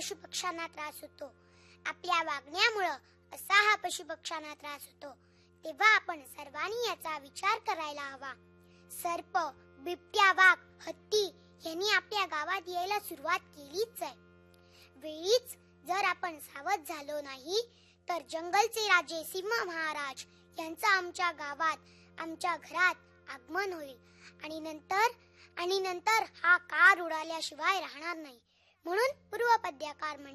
पशुपक्ष्यांना त्रास होतो, आपल्या वागण्यामुळं असा हा पशुपक्ष्यांना त्रास होतो, तेव्हा आपण सर्वांनी याचा विचार करायला हवा. सर्प, बिबट्या, वाघ, हत्ती यांनी आपल्या गावात यायला सुरुवात केलीच आहे. वेळीच जर आपण सावध झालो नाही तर जंगलचे राजे सिंह महाराज यांचं आमच्या गावात, आमच्या घरात आगमन होईल आणि नंतर हा कार उडाल्याशिवाय राहणार नाही. म्हणून पूर्वपद्यकार